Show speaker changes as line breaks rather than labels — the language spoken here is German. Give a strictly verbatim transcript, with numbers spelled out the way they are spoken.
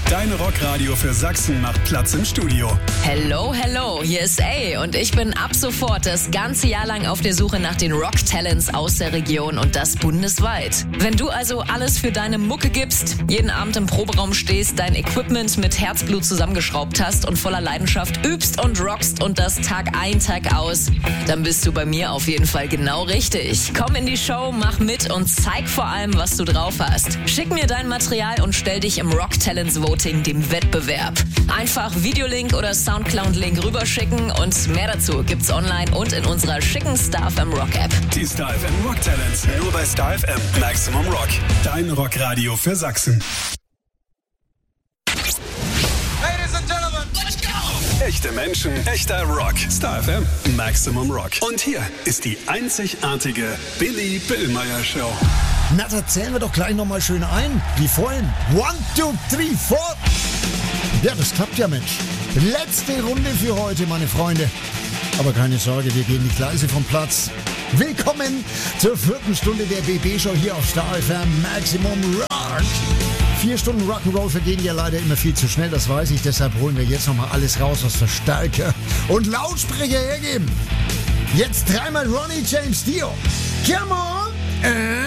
Dein Rockradio für Sachsen macht Platz im Studio.
Hello, hello, hier ist A und ich bin ab sofort das ganze Jahr lang auf der Suche nach den Rock-Talents aus der Region und das bundesweit. Wenn du also alles für deine Mucke gibst, jeden Abend im Proberaum stehst, dein Equipment mit Herzblut zusammengeschraubt hast und voller Leidenschaft übst und rockst und das Tag ein, Tag aus, dann bist du bei mir auf jeden Fall genau richtig. Komm in die Show, mach mit und zeig vor allem, was du drauf hast. Schick mir dein Material und stell dich im Rock-Talents Voting, dem Wettbewerb. Einfach Videolink oder Soundcloud-Link rüberschicken und mehr dazu gibt's online und in unserer schicken Star F M Rock App.
Die Star F M Rock Talents, nur bei Star F M Maximum Rock. Dein Rockradio für Sachsen.
Ladies and Gentlemen, let's go!
Echte Menschen, echter Rock. Star F M Maximum Rock. Und hier ist die einzigartige Billy Billmeyer Show.
Na, da zählen wir doch gleich nochmal schön ein. Wie vorhin. One, two, three, four. Ja, das klappt ja, Mensch. Letzte Runde für heute, meine Freunde. Aber keine Sorge, wir gehen die Gleise vom Platz. Willkommen zur vierten Stunde der B B-Show hier auf Star F M Maximum Rock. Vier Stunden Rock'n'Roll vergehen ja leider immer viel zu schnell, das weiß ich. Deshalb holen wir jetzt nochmal alles raus, was Verstärker und Lautsprecher hergeben. Jetzt dreimal Ronnie James Dio. Come on! Äh?